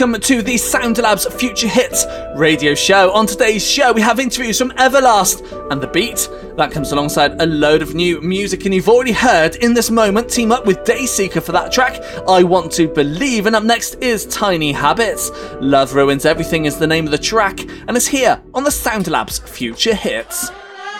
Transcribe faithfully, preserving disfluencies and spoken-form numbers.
Welcome to the Soundlabs Future Hits radio show. On today's show, we have interviews from Everlast and The Beat. That comes alongside a load of new music, and you've already heard In This Moment team up with Dayseeker for that track, I Want to Believe. And up next is Tiny Habits. Love Ruins Everything is the name of the track, and it's here on the Soundlabs Future Hits.